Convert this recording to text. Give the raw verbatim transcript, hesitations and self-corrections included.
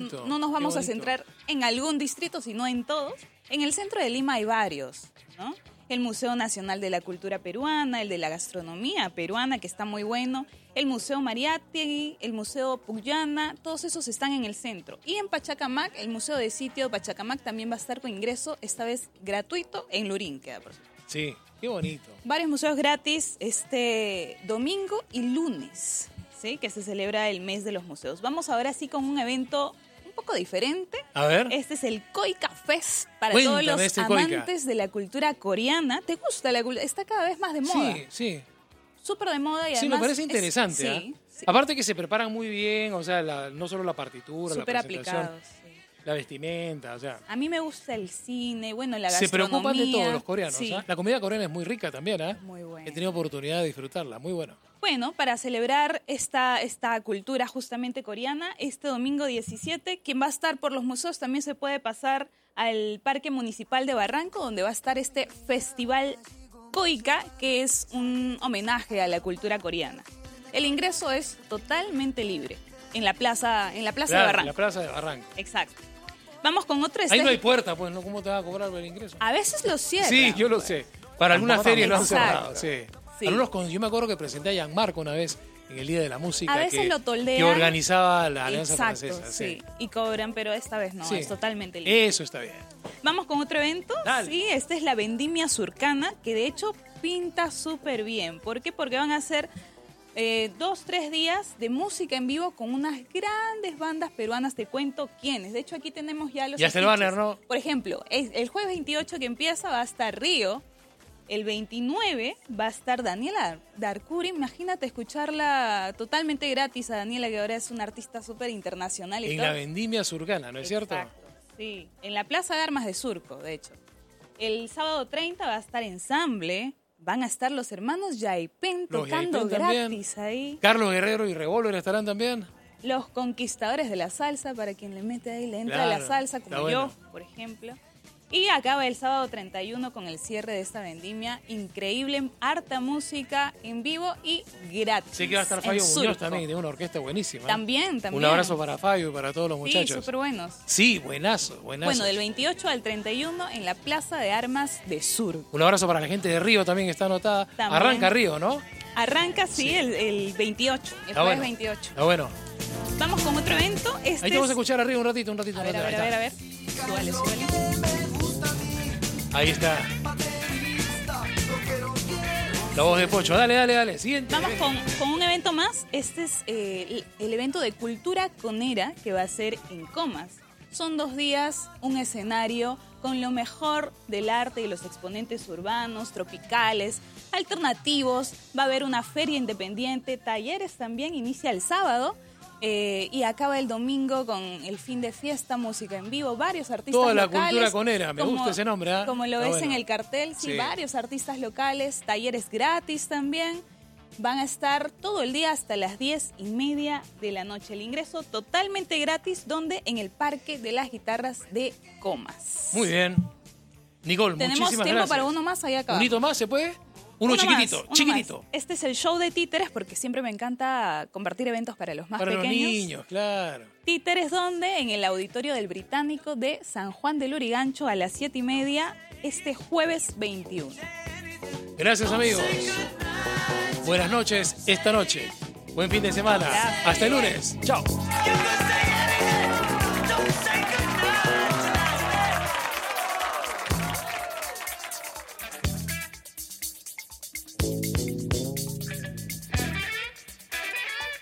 bonito, no nos vamos qué a bonito. centrar en algún distrito, sino en todos. En el centro de Lima hay varios, ¿no? El Museo Nacional de la Cultura Peruana, el de la Gastronomía Peruana, que está muy bueno, el Museo Mariátegui, el Museo Puyana, todos esos están en el centro. Y en Pachacamac, el Museo de Sitio de Pachacamac también va a estar con ingreso, esta vez gratuito, en Lurín, queda por supuesto. Sí, qué bonito. Varios museos gratis este domingo y lunes, ¿sí? Que se celebra el mes de los museos. Vamos ahora sí con un evento un poco diferente. A ver. Este es el Koika Fest para Cuéntame todos los este amantes Koika. de la cultura coreana. ¿Te gusta la cultura? Está cada vez más de moda. Sí, sí. Súper de moda y Sí, además me parece es- interesante. sí, ¿eh? sí. Aparte que se preparan muy bien, o sea, la- no solo la partitura, Súper la presentación, aplicados. Sí. la vestimenta, o sea. A mí me gusta el cine, bueno, la Se gastronomía. preocupan de todos los coreanos. Sí, ¿ah? La comida coreana es muy rica también, ¿eh? muy buena. He tenido oportunidad de disfrutarla, muy bueno. Bueno, para celebrar esta, esta cultura justamente coreana, este domingo diecisiete, quien va a estar por los museos también se puede pasar al Parque Municipal de Barranco, donde va a estar este Festival Koika, que es un homenaje a la cultura coreana. El ingreso es totalmente libre en la plaza, en la plaza Claro, de en Barranco. la plaza de Barranco. Exacto. Vamos con otro. Ahí este- no hay puerta, pues, ¿no? ¿Cómo te va a cobrar el ingreso? A veces lo cierran. Sí, yo lo sé. Para algunas Tampoco ferias lo han Exacto. cerrado, sí. Sí. Algunos con- yo me acuerdo que presenté a Gianmarco una vez en el Día de la Música A veces que, lo toldean. que organizaba la Alianza Exacto, Francesa. sí. Y cobran, pero esta vez no, Sí. es totalmente libre. Eso está bien. Vamos con otro evento. Dale. Sí, esta es la Vendimia Surcana, que de hecho pinta súper bien. ¿Por qué? Porque van a ser eh, dos, tres días de música en vivo con unas grandes bandas peruanas. Te cuento quiénes. De hecho, aquí tenemos ya los Ya está el afiches. banner, ¿no? Por ejemplo, es- el jueves veintiocho que empieza va a estar Río. El veintinueve va a estar Daniela Darcuri. Imagínate escucharla totalmente gratis a Daniela, que ahora es una artista súper internacional y En todo. la vendimia surcana, ¿no es cierto? Exacto, sí. En la Plaza de Armas de Surco, de hecho. El sábado treinta va a estar Ensamble. Van a estar los hermanos Yaipen Los tocando Yaipen también. gratis ahí. Carlos Guerrero y Revolver estarán también. Los conquistadores de la salsa, para quien le mete ahí, le entra Claro, la salsa, como está yo, bueno. por ejemplo. Y acaba el sábado treinta y uno con el cierre de esta vendimia. Increíble, harta música en vivo y gratis. Sé que va a estar en Fabio Muñoz Surco. también, que tiene una orquesta buenísima. También, también. Un abrazo para Fabio y para todos los Sí, muchachos. súper buenos. Sí, buenazo, buenazo. Bueno, del veintiocho al treinta y uno en la Plaza de Armas de Surco. Un abrazo para la gente de Río también que está anotada. También. Arranca Río, ¿no? Arranca, sí, El, el veintiocho, el Está jueves bueno. veintiocho. Está bueno. Vamos con otro evento. Este Ahí te vamos a es- escuchar arriba un ratito, un ratito. A un ver, a ratito. ver, a Ahí ver, a ver. Súbale, súbale. Ahí está. La voz de Pocho. Dale, dale, dale. Siguiente. Vamos con, con un evento más. Este es eh, el, el evento de Cultura Conera que va a ser en Comas. Son dos días, un escenario con lo mejor del arte y los exponentes urbanos, tropicales, alternativos. Va a haber una feria independiente, talleres también, inicia el sábado. Eh, y acaba el domingo con el fin de fiesta, música en vivo, varios artistas Toda la locales. cultura conera, me gusta ese nombre, ¿ah? Como lo Está ves en bueno. el cartel, sí, Sí. varios artistas locales, talleres gratis también. Van a estar todo el día hasta las diez y media de la noche. El ingreso totalmente gratis, donde en el Parque de las Guitarras de Comas. Muy bien. Nicole, Tenemos muchísimas tiempo gracias. para uno más, ahí acabamos. ¿Un hito más se puede? Uno, Uno chiquitito, más, uno chiquitito. más. Este es el show de títeres, porque siempre me encanta compartir eventos para los más Para los pequeños. niños, claro. Títeres, donde en el auditorio del Británico de San Juan del Lurigancho a las siete y media, este jueves veintiuno. Gracias, amigos. Buenas noches esta noche. Buen fin de semana. Gracias. Hasta el lunes. Chao.